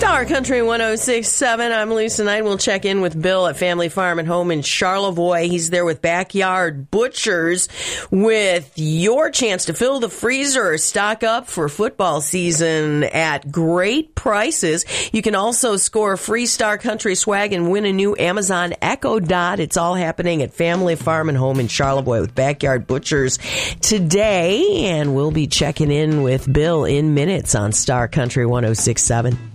Star Country 106.7. I'm Lisa Knight. We'll check in with Bill at Family Farm and Home in Charlevoix. He's there with Backyard Butchers with your chance to fill the freezer or stock up for football season at great prices. You can also score a free Star Country swag and win a new Amazon Echo Dot. It's all happening at Family Farm and Home in Charlevoix with Backyard Butchers today. And we'll be checking in with Bill in minutes on Star Country 106.7.